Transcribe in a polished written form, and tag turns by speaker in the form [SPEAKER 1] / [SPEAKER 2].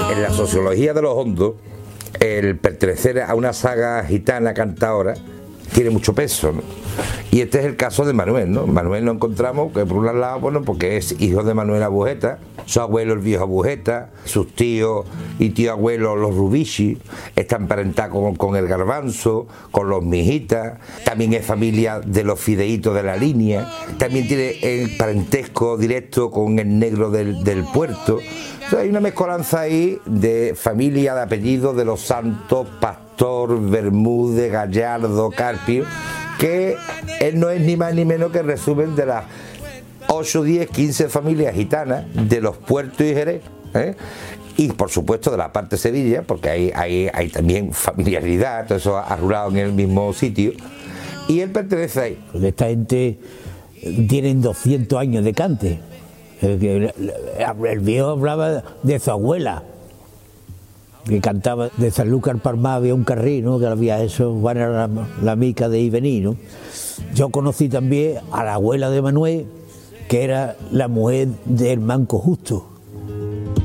[SPEAKER 1] En la sociología de los hondos, el pertenecer a una saga gitana cantadora tiene mucho peso, ¿no? Y este es el caso de Manuel, ¿no? Manuel lo encontramos que por un lado, bueno, porque es hijo de Manuel Abujeta, su abuelo el viejo Abujeta, sus tíos y tío abuelos los Rubici, está emparentado con el Garbanzo, con los Mijitas, también es familia de los Fideitos de la Línea, también tiene el parentesco directo con el Negro del Puerto. O sea, hay una mezcolanza ahí de familia, de apellidos de los Santos, Pastor, Bermúdez, Gallardo, Carpio, que él no es ni más ni menos que el resumen de las 8, 10, 15 familias gitanas de los Puertos y Jerez, ¿eh? Y por supuesto de la parte de Sevilla, porque hay también familiaridad, todo eso arrulado en el mismo sitio, y él pertenece ahí.
[SPEAKER 2] Esta gente tienen 200 años de cante. El viejo hablaba de su abuela, que cantaba de Sanlúcar Palmar, había un carril, ¿no? Que había eso, Juana era la mica de Ivení, ¿no? Yo conocí también a la abuela de Manuel, que era la mujer del Manco Justo.